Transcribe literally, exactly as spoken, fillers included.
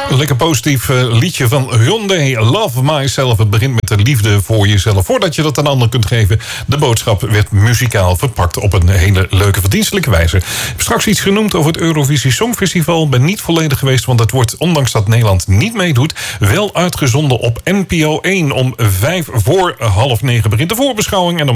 Een lekker positief uh, liedje van Hyundai, Love Myself. Het begint met de liefde voor jezelf. Voordat je dat aan anderen kunt geven. De boodschap werd muzikaal verpakt op een hele leuke, verdienstelijke wijze. Ik heb straks iets genoemd over het Eurovisie Songfestival. Ben niet volledig geweest, want het wordt, ondanks dat Nederland niet meedoet, wel uitgezonden op N P O één. Om vijf voor half negen begint de voorbeschouwing. En om